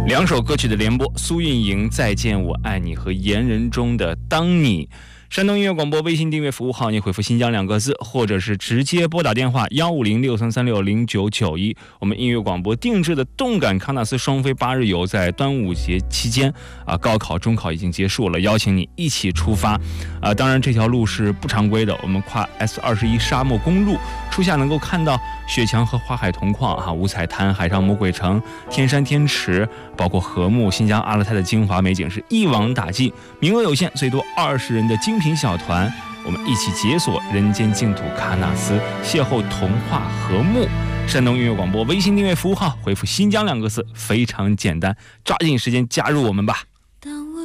两首歌曲的联播，苏运莹《再见我爱你》和言人中的《当你》。山东音乐广播微信订阅服务号，你回复新疆2个字，或者是直接拨打电话15063360991。我们音乐广播定制的动感喀纳斯双飞8日游，在端午节期间高考中考已经结束了，邀请你一起出发。当然这条路是不常规的，我们跨 S21沙漠公路，初夏能够看到雪墙和花海同框五彩滩、海上魔鬼城、天山天池，包括禾木、新疆阿勒泰的精华美景是一网打尽。名额有限，最多20人的精品小团，我们一起解锁人间净土喀纳斯，邂逅童话禾木。山东音乐广播微信订阅服务号，回复新疆2个字，非常简单，抓紧时间加入我们吧。